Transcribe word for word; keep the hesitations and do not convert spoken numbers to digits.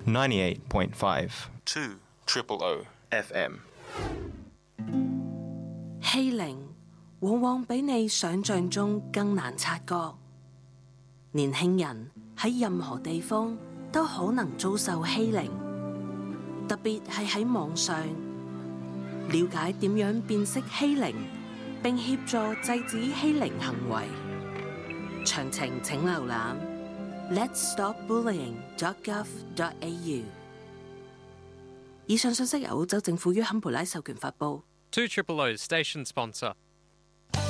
ninety-eight point five two triple O F M。 欺凌往往比你想象中更難察覺。年輕人喺任何地方都可能遭受欺凌，特別係喺網上。了解點樣辨識欺凌，並協助制止欺凌行為。詳情請瀏覽 lets stop bullying dot gov dot a u。 以上信息由澳洲政府於坎培拉授權發布。 two triple O's station sponsor.